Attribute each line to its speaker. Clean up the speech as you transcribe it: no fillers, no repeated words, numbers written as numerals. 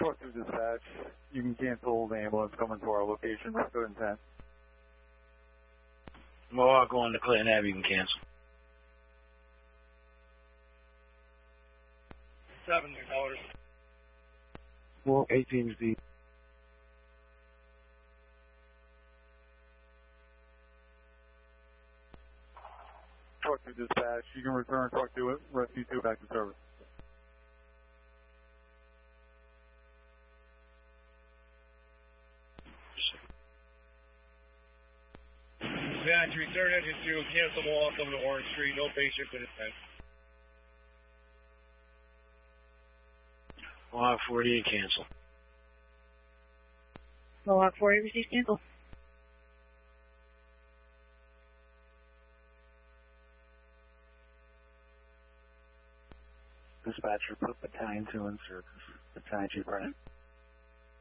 Speaker 1: Talk to dispatch. You can cancel the ambulance coming to our location. Go ahead and 10.
Speaker 2: Mohawk going to Clinton Ave, you can cancel.
Speaker 3: 7
Speaker 2: Well, 18 is the...
Speaker 1: Talk to dispatch. You can return. Talk to it. Rescue 2 back to service.
Speaker 3: Dispatch, return engine 2, cancel Mohawk over to Orange Street, no patient for this time.
Speaker 2: Mohawk 48, cancel.
Speaker 4: Mohawk 48 receives cancel.
Speaker 2: Dispatcher, put battalion 2 in service. Battalion 2, Brennan.